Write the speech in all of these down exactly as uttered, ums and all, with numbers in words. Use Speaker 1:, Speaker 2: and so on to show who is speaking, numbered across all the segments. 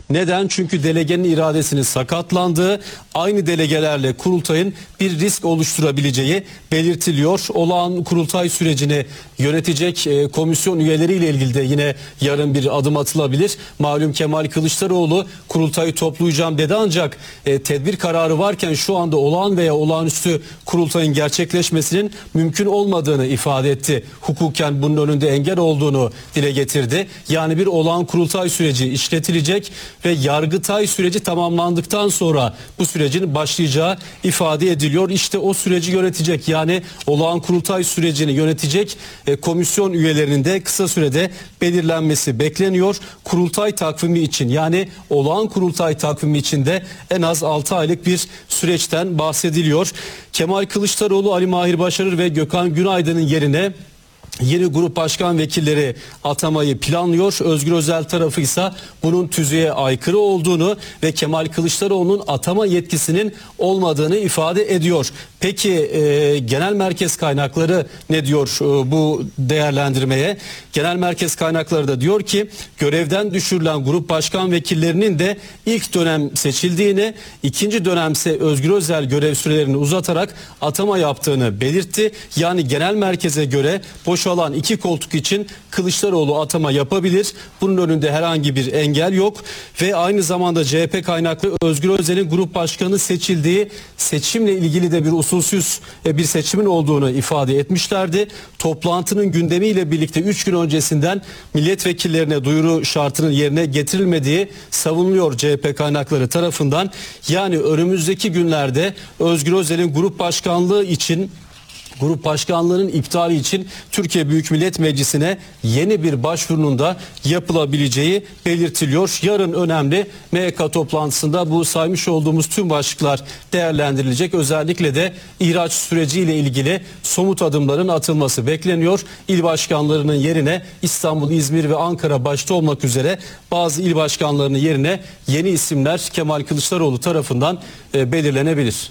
Speaker 1: Neden? Çünkü delegenin iradesinin sakatlandığı, aynı delegelerle kurultayın bir risk oluşturabileceği belirtiliyor. Olağan kurultay sürecini yönetecek e, komisyon üyeleriyle ilgili de yine yarın bir adım atılabilir. Malum Kemal Kılıçdaroğlu kurultayı toplayacağım dedi, ancak e, tedbir kararı varken şu anda olağan veya olağanüstü kurultayın gerçekleşmesinin mümkün olmadığını ifade etti. Hukuken bunun önünde engel olduğunu dile getirdi. Yani bir olağan kurultay süreci işletilecek ve Yargıtay süreci tamamlandıktan sonra bu sürecin başlayacağı ifade ediliyor. İşte o süreci yönetecek, yani olağan kurultay sürecini yönetecek e, komisyon üyelerinin de kısa sürede belirlenmesi bekleniyor. Kurultay takvimi için, yani olağan kurultay takvimi için de en az altı aylık bir süreçten bahsediliyor. Kemal Kılıçdaroğlu, Ali Mahir Başarır ve Gökhan Günaydın'ın yerine yeni grup başkan vekilleri atamayı planlıyor. Özgür Özel tarafı ise bunun tüzüğe aykırı olduğunu ve Kemal Kılıçdaroğlu'nun atama yetkisinin olmadığını ifade ediyor. Peki e, genel merkez kaynakları ne diyor e, bu değerlendirmeye? Genel merkez kaynakları da diyor ki görevden düşürülen grup başkan vekillerinin de ilk dönem seçildiğini, ikinci dönemse Özgür Özel görev sürelerini uzatarak atama yaptığını belirtti. Yani genel merkeze göre boşalan iki koltuk için Kılıçdaroğlu atama yapabilir. Bunun önünde herhangi bir engel yok ve aynı zamanda C H P kaynaklı Özgür Özel'in grup başkanı seçildiği, seçimle ilgili de bir usulsüz bir seçimin olduğunu ifade etmişlerdi. Toplantının gündemiyle birlikte üç gün öncesinden milletvekillerine duyuru şartının yerine getirilmediği savunuluyor C H P kaynakları tarafından. Yani önümüzdeki günlerde Özgür Özel'in grup başkanlığı için Grup başkanlığının iptali için Türkiye Büyük Millet Meclisi'ne yeni bir başvurunun da yapılabileceği belirtiliyor. Yarın önemli M Y K toplantısında bu saymış olduğumuz tüm başlıklar değerlendirilecek. Özellikle de ihraç süreciyle ilgili somut adımların atılması bekleniyor. İl başkanlarının yerine İstanbul, İzmir ve Ankara başta olmak üzere bazı il başkanlarının yerine yeni isimler Kemal Kılıçdaroğlu tarafından e, belirlenebilir.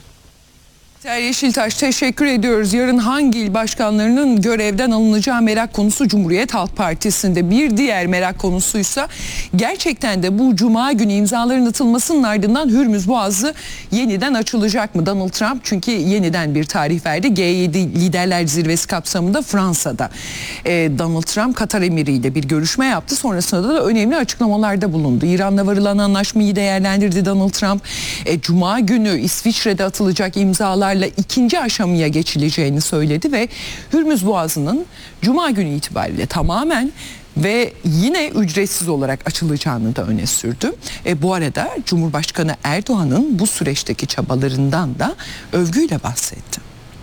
Speaker 2: Yeşiltaş, teşekkür ediyoruz. Yarın hangi il başkanlarının görevden alınacağı merak konusu Cumhuriyet Halk Partisi'nde. Bir diğer merak konusuysa gerçekten de bu cuma günü imzaların atılmasının ardından Hürmüz Boğazı yeniden açılacak mı? Donald Trump çünkü yeniden bir tarih verdi. G yedi Liderler Zirvesi kapsamında Fransa'da. Ee, Donald Trump Katar Emiri ile bir görüşme yaptı. Sonrasında da önemli açıklamalarda bulundu. İran'la varılan anlaşmayı değerlendirdi Donald Trump. Ee, cuma günü İsviçre'de atılacak imzalar ikinci aşamaya geçileceğini söyledi ve Hürmüz Boğazı'nın cuma günü itibariyle tamamen ve yine ücretsiz olarak açılacağını da öne sürdü. E, bu arada Cumhurbaşkanı Erdoğan'ın bu süreçteki çabalarından da övgüyle bahsetti.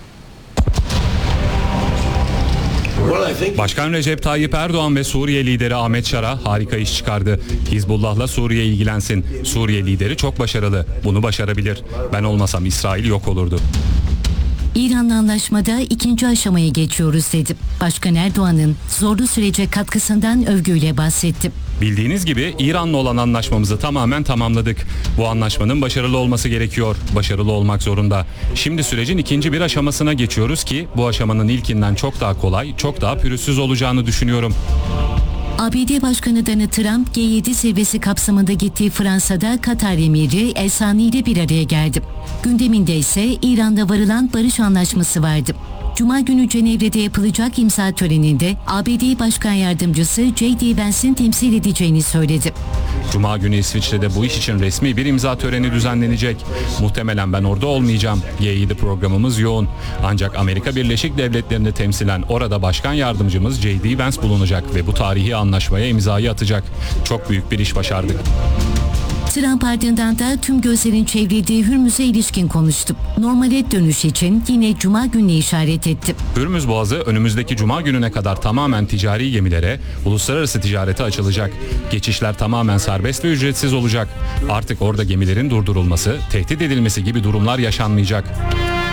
Speaker 3: Başkan Recep Tayyip Erdoğan ve Suriye lideri Ahmet Şara harika iş çıkardı. Hizbullah'la Suriye ilgilensin. Suriye lideri çok başarılı. Bunu başarabilir. Ben olmasam İsrail yok olurdu.
Speaker 4: İran'la anlaşmada ikinci aşamaya geçiyoruz dedi. Başkan Erdoğan'ın zorlu sürece katkısından övgüyle bahsetti.
Speaker 3: Bildiğiniz gibi İran'la olan anlaşmamızı tamamen tamamladık. Bu anlaşmanın başarılı olması gerekiyor. Başarılı olmak zorunda. Şimdi sürecin ikinci bir aşamasına geçiyoruz ki bu aşamanın ilkinden çok daha kolay, çok daha pürüzsüz olacağını düşünüyorum.
Speaker 4: A B D Başkanı Donald Trump G yedi zirvesi kapsamında gittiği Fransa'da Katar Emiri El Sani ile bir araya geldi. Gündeminde ise İran'da varılan barış anlaşması vardı. Cuma günü Cenevre'de yapılacak imza töreninde A B D Başkan Yardımcısı J D Vance'in temsil edeceğini söyledi.
Speaker 3: Cuma günü İsviçre'de bu iş için resmi bir imza töreni düzenlenecek. Muhtemelen ben orada olmayacağım. G yedi programımız yoğun. Ancak Amerika Birleşik Devletleri'ni temsilen orada Başkan Yardımcımız J D Vance bulunacak ve bu tarihi anlaşmaya imzayı atacak. Çok büyük bir iş başardık.
Speaker 4: Trump ardından da tüm gözlerin çevrildiği Hürmüz'e ilişkin konuştu. Normale dönüş için yine Cuma gününe işaret etti.
Speaker 3: Hürmüz Boğazı önümüzdeki Cuma gününe kadar tamamen ticari gemilere, uluslararası ticarete açılacak. Geçişler tamamen serbest ve ücretsiz olacak. Artık orada gemilerin durdurulması, tehdit edilmesi gibi durumlar yaşanmayacak.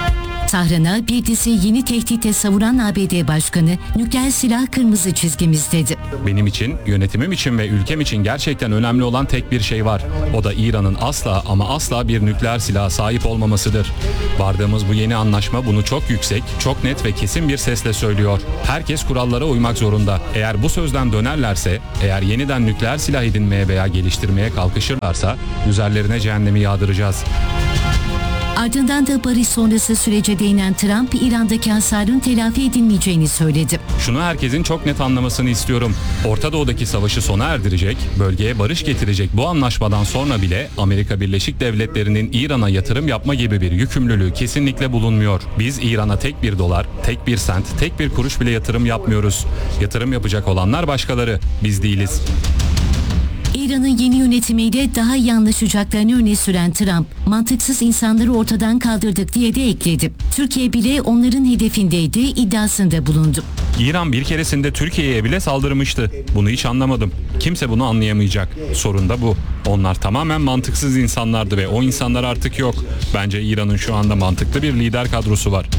Speaker 4: Tahran'a bir dizi yeni tehditle savuran A B D Başkanı, nükleer silah kırmızı çizgimiz dedi.
Speaker 3: Benim için, yönetimim için ve ülkem için gerçekten önemli olan tek bir şey var. O da İran'ın asla ama asla bir nükleer silaha sahip olmamasıdır. Vardığımız bu yeni anlaşma bunu çok yüksek, çok net ve kesin bir sesle söylüyor. Herkes kurallara uymak zorunda. Eğer bu sözden dönerlerse, eğer yeniden nükleer silah edinmeye veya geliştirmeye kalkışırlarsa üzerlerine cehennemi yağdıracağız.
Speaker 4: Ardından da barış sonrası sürece değinen Trump, İran'daki hasarın telafi edilmeyeceğini söyledi.
Speaker 3: Şunu herkesin çok net anlamasını istiyorum. Orta Doğu'daki savaşı sona erdirecek, bölgeye barış getirecek bu anlaşmadan sonra bile Amerika Birleşik Devletleri'nin İran'a yatırım yapma gibi bir yükümlülüğü kesinlikle bulunmuyor. Biz İran'a tek bir dolar, tek bir sent, tek bir kuruş bile yatırım yapmıyoruz. Yatırım yapacak olanlar başkaları, biz değiliz.
Speaker 4: İran'ın yeni yönetimiyle daha iyi anlaşacaklarını öne süren Trump, mantıksız insanları ortadan kaldırdık diye de ekledi. Türkiye bile onların hedefindeydi iddiasında bulundu.
Speaker 3: İran bir keresinde Türkiye'ye bile saldırmıştı. Bunu hiç anlamadım. Kimse bunu anlayamayacak. Sorun da bu. Onlar tamamen mantıksız insanlardı ve o insanlar artık yok. Bence İran'ın şu anda mantıklı bir lider kadrosu var.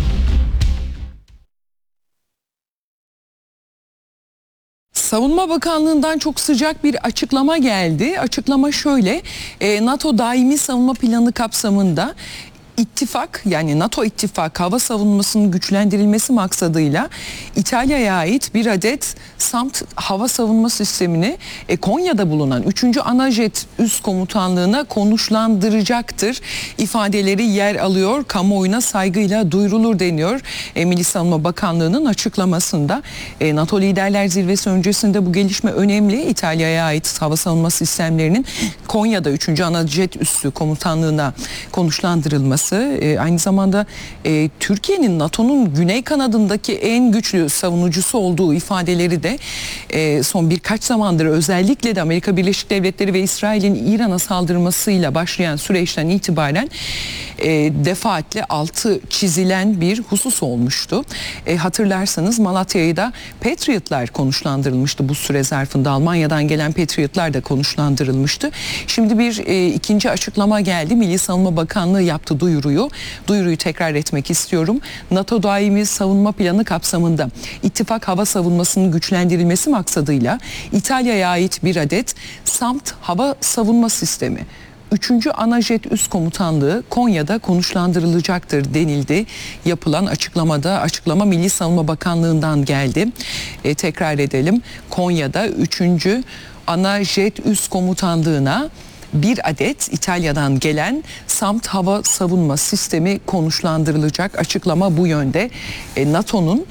Speaker 2: Savunma Bakanlığı'ndan çok sıcak bir açıklama geldi. Açıklama şöyle, e, NATO daimi savunma planı kapsamında İttifak, yani NATO ittifakı hava savunmasının güçlendirilmesi maksadıyla İtalya'ya ait bir adet SAMT hava savunma sistemini e, Konya'da bulunan üçüncü Anajet Üst Komutanlığı'na konuşlandıracaktır ifadeleri yer alıyor. Kamuoyuna saygıyla duyurulur deniyor. E, Milli Savunma Bakanlığı'nın açıklamasında. E, NATO Liderler Zirvesi öncesinde bu gelişme önemli. İtalya'ya ait hava savunma sistemlerinin Konya'da üçüncü Anajet Üssü Komutanlığı'na konuşlandırılması. E, aynı zamanda e, Türkiye'nin NATO'nun güney kanadındaki en güçlü savunucusu olduğu ifadeleri de e, son birkaç zamandır özellikle de Amerika Birleşik Devletleri ve İsrail'in İran'a saldırmasıyla başlayan süreçten itibaren e, defaatle altı çizilen bir husus olmuştu. E, hatırlarsanız Malatya'yı da Patriot'lar konuşlandırılmıştı. Bu süre zarfında Almanya'dan gelen Patriot'lar da konuşlandırılmıştı. Şimdi bir e, ikinci açıklama geldi. Milli Savunma Bakanlığı yaptı duyuruyu. Duyuruyu tekrar etmek istiyorum. NATO daimi savunma planı kapsamında ittifak hava savunmasının güçlendirilmesi maksadıyla İtalya'ya ait bir adet SAMT hava savunma sistemi üçüncü Anajet Üst Komutanlığı Konya'da konuşlandırılacaktır denildi. Yapılan açıklamada, açıklama Milli Savunma Bakanlığı'ndan geldi. E, tekrar edelim. Konya'da üçüncü Anajet Üst Komutanlığı'na bir adet İtalya'dan gelen SAMT hava savunma sistemi konuşlandırılacak. Açıklama bu yönde. E, NATO'nun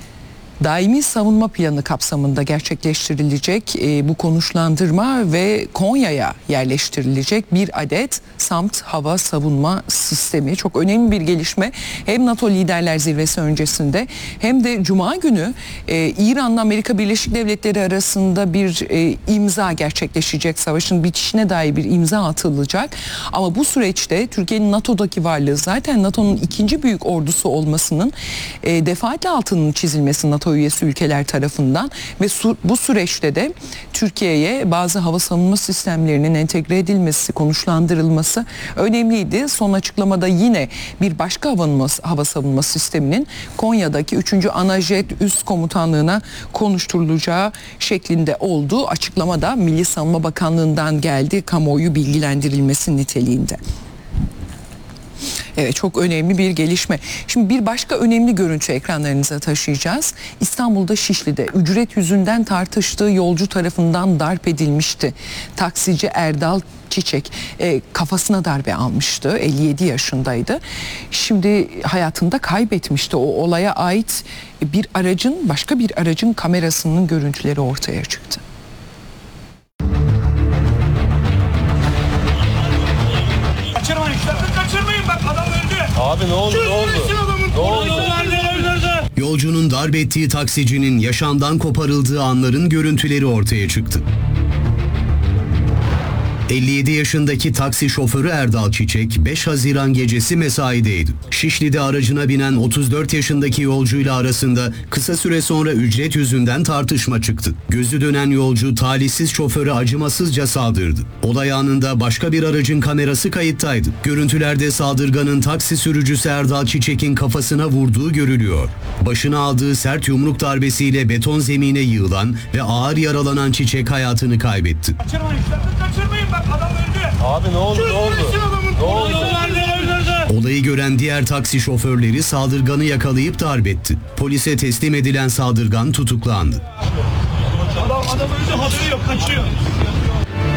Speaker 2: daimi savunma planı kapsamında gerçekleştirilecek e, bu konuşlandırma ve Konya'ya yerleştirilecek bir adet SAMT hava savunma sistemi. Çok önemli bir gelişme. Hem NATO Liderler Zirvesi öncesinde hem de Cuma günü e, İran'la Amerika Birleşik Devletleri arasında bir e, imza gerçekleşecek. Savaşın bitişine dair bir imza atılacak. Ama bu süreçte Türkiye'nin NATO'daki varlığı, zaten NATO'nun ikinci büyük ordusu olmasının e, defaatle altının çizilmesi NATO üyesi ülkeler tarafından ve su, bu süreçte de Türkiye'ye bazı hava savunma sistemlerinin entegre edilmesi, konuşlandırılması önemliydi. Son açıklamada yine bir başka hava, hava savunma sisteminin Konya'daki üçüncü Anajet Üst Komutanlığı'na konuşturulacağı şeklinde oldu. Açıklamada Milli Savunma Bakanlığı'ndan geldi, kamuoyu bilgilendirilmesi niteliğinde. Evet, çok önemli bir gelişme. Şimdi bir başka önemli görüntü ekranlarınıza taşıyacağız. İstanbul'da Şişli'de ücret yüzünden tartıştığı yolcu tarafından darp edilmişti. Taksici Erdal Çiçek e, kafasına darbe almıştı. elli yedi yaşındaydı. Şimdi hayatını kaybetmişti. O olaya ait bir aracın, başka bir aracın kamerasının görüntüleri ortaya çıktı.
Speaker 5: Kaçırmayın, sakın kaçırmayın, bak adam öldü.
Speaker 6: Abi ne oldu, ne oldu? Ne oldu?
Speaker 7: Yolcunun darp ettiği taksicinin yaşamdan koparıldığı anların görüntüleri ortaya çıktı. elli yedi yaşındaki taksi şoförü Erdal Çiçek beş Haziran gecesi mesaideydi. Şişli'de aracına binen otuz dört yaşındaki yolcuyla arasında kısa süre sonra ücret yüzünden tartışma çıktı. Gözü dönen yolcu talihsiz şoföre acımasızca saldırdı. Olay anında başka bir aracın kamerası kayıttaydı. Görüntülerde saldırganın taksi sürücüsü Erdal Çiçek'in kafasına vurduğu görülüyor. Başına aldığı sert yumruk darbesiyle beton zemine yığılan ve ağır yaralanan Çiçek hayatını kaybetti.
Speaker 5: Kaçırmayın. Sakın kaçırmayın bak adam öldü.
Speaker 6: Abi ne oldu ne oldu? Ne oldu?
Speaker 7: Olayı gören diğer taksi şoförleri saldırganı yakalayıp darp etti. Polise teslim edilen saldırgan tutuklandı.
Speaker 5: Adam adam öldü haberi yok kaçıyor.